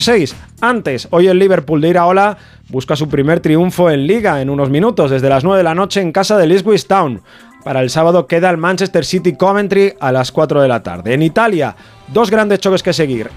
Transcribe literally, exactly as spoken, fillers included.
seis. Antes, hoy el Liverpool de Iraola busca su primer triunfo en Liga en unos minutos, desde las nueve de la noche en casa del Ipswich Town. Para el sábado queda el Manchester City Coventry a las cuatro de la tarde. En Italia, dos grandes choques que seguir.